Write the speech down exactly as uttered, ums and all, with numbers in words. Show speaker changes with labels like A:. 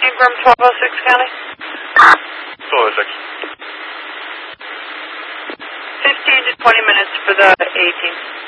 A: Ingram, twelve oh six County.
B: twelve oh six.
A: fifteen to twenty minutes for the eighteen.